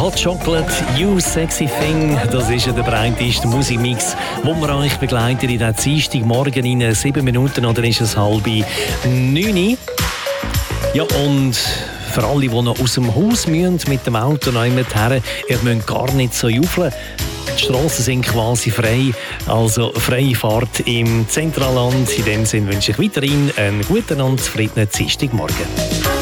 Hot Chocolate, You Sexy Thing, das ist ja der breiteste Musikmix, wo wir euch begleiten in den Dienstagmorgen in 7 Minuten, oder ist es 8:30. Ja, und für alle, die noch aus dem Haus müssen, mit dem Auto noch immer her, ihr müsst gar nicht so jubeln. Die Strassen sind quasi frei, also freie Fahrt im Zentralland. In dem Sinne wünsche ich weiterhin einen guten und zufriedenen Dienstagmorgen.